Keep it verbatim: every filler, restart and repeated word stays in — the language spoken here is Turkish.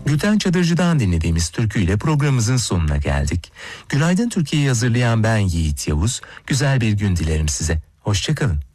Gülten Çadırcı'dan dinlediğimiz türküyle programımızın sonuna geldik. Günaydın Türkiye'yi hazırlayan ben Yiğit Yavuz. Güzel bir gün dilerim size. Hoşça kalın.